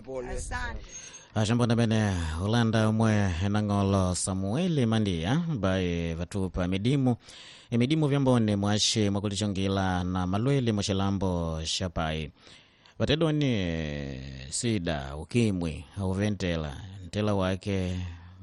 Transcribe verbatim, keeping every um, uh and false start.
pole. Asante. Ashambona bene Holanda mwe nangolo Samueli Mandia bae vatupa midimu imidimu vyambone mwashe mwakulichongila na malwele mwishilambo shapai watedoni sida ukimwi au ventela ntela wake